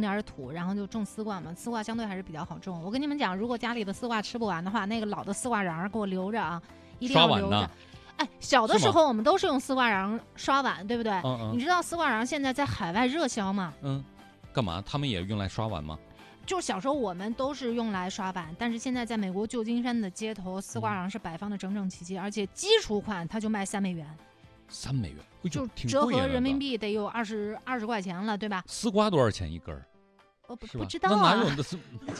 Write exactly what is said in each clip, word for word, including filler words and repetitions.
点土，然后就种丝瓜嘛。丝瓜相对还是比较好种。我跟你们讲，如果家里的丝瓜吃不完的话，那个老的丝瓜瓤给我留着啊，一定要留着。哎，小的时候我们都是用丝瓜瓤刷碗，对不对？ 嗯嗯。 你知道丝瓜瓤现在在海外热销吗？ 嗯，干嘛？他们也用来刷碗吗？ 就小时候我们都是用来刷碗，但是现在在美国旧金山的街头，丝瓜瓤是摆放的整整齐齐，而且基础款它就卖三美元。 三美元，哎、 就折合人民币得有二十二十块钱了，对吧？ 丝瓜多少钱一根？ 我不不知道、啊， 那哪有的丝？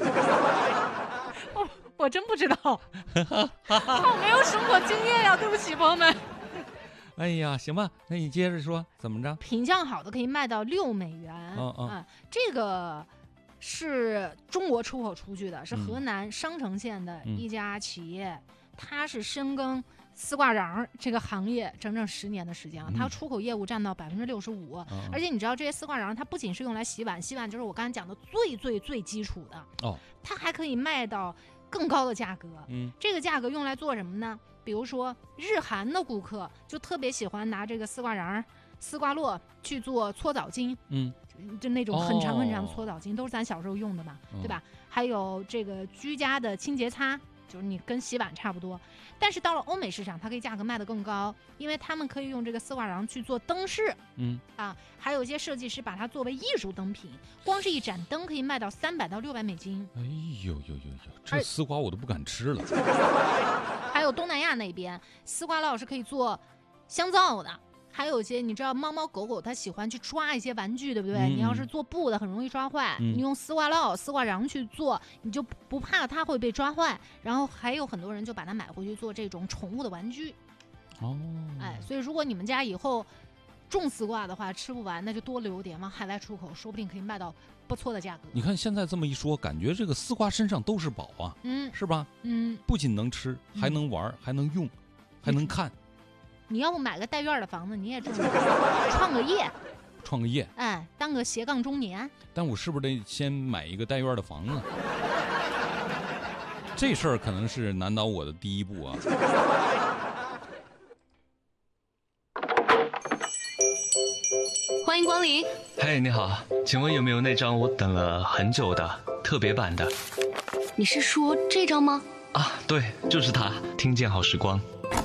我我真不知道，我没有生活经验呀，对不起朋友们。 哎呀，行吧，那你接着说，怎么着？ 品相好的可以卖到六美元， 嗯嗯、 啊，这个是中国出口出去的，是河南商城县的一家企业，嗯、它是深耕丝瓜瓤这个行业整整十年的时间了，它出口业务占到百分之六十五，而且你知道这些丝瓜瓤它不仅是用来洗碗，洗碗就是我刚才讲的最最最基础的哦， 它还可以卖到更高的价格。 嗯， 这个价格用来做什么呢？比如说日韩的顾客就特别喜欢拿这个丝瓜瓤、丝瓜络去做搓澡巾， 嗯， 就那种很长很长的搓澡巾，哦、都是咱小时候用的嘛， 嗯、 对吧？还有这个居家的清洁擦。就是你跟洗碗差不多，但是到了欧美市场，它可以价格卖得更高，因为他们可以用这个丝瓜瓤去做灯饰， 嗯啊，还有一些设计师把它作为艺术灯品，光是一盏灯可以卖到三百到六百美金。 哎呦呦呦呦，这丝瓜我都不敢吃了。 还有东南亚那边，丝瓜烙是可以做香皂的。还有一些你知道猫猫狗狗它喜欢去抓一些玩具，对不对？嗯、你要是做布的很容易抓坏，嗯、你用丝瓜烙、丝瓜瓤去做，你就不怕它会被抓坏。然后还有很多人就把它买回去做这种宠物的玩具。 哦， 哎，所以如果你们家以后种丝瓜的话，吃不完那就多留点往海外出口，说不定可以卖到不错的价格。 你看现在这么一说，感觉这个丝瓜身上都是宝啊， 嗯， 是吧？ 嗯， 不仅能吃，还能玩，嗯、还能用，还能看。 你要不买个带院的房子，你也种，创个业， 创个业， 哎，当个斜杠中年。 但我是不是得先买一个带院的房子？这事儿可能是难倒我的第一步啊。 欢迎光临。 嘿，你好，请问有没有那张我等了很久的特别版的？ 你是说这张吗？ 啊，对，就是它，听见好时光。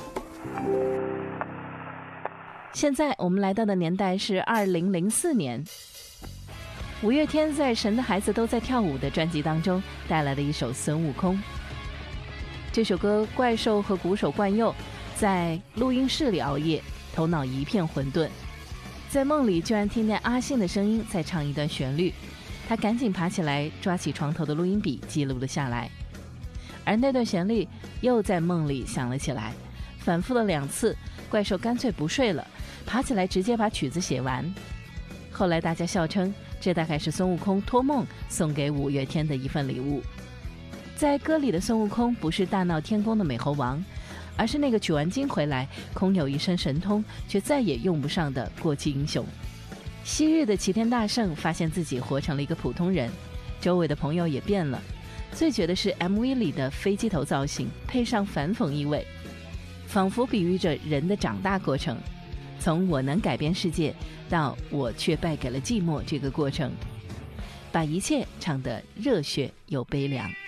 现在我们来到的年代是二零零四年，五月天在《神的孩子都在跳舞》的专辑当中带来了一首《孙悟空》。这首歌，怪兽和鼓手冠佑在录音室里熬夜，头脑一片混沌，在梦里居然听见阿信的声音在唱一段旋律，他赶紧爬起来，抓起床头的录音笔记录了下来。而那段旋律又在梦里响了起来，反复了两次，怪兽干脆不睡了，爬起来直接把曲子写完。后来大家笑称，这大概是孙悟空托梦送给五月天的一份礼物。在歌里的孙悟空不是大闹天宫的美猴王，而是那个取完经回来空有一身神通却再也用不上的过气英雄。昔日的齐天大圣发现自己活成了一个普通人，周围的朋友也变了。最绝的是 M V 里的飞机头造型配上反讽意味，仿佛比喻着人的长大过程，从我能改变世界到我却败给了寂寞这个过程，把一切唱得热血又悲凉。